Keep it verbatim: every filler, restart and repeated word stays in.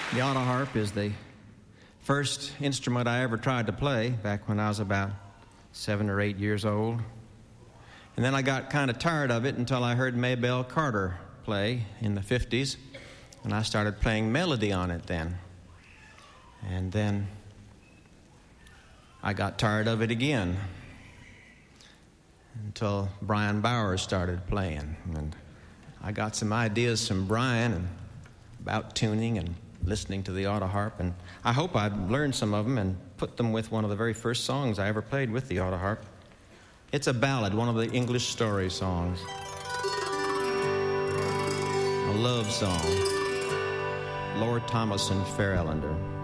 The auto harp is the first instrument I ever tried to play back when I was about seven or eight years old. And then I got kind of tired of it until I heard Maybelle Carter play in the fifties, and I started playing melody on it then. And then I got tired of it again until Brian Bowers started playing. And I got some ideas from Brian and about tuning and listening to the auto harp, and I hope I'd learned some of them and put them with one of the very first songs I ever played with the auto harp. It's a ballad, one of the English story songs. A love song. Lord Thomas and Fair Ellender.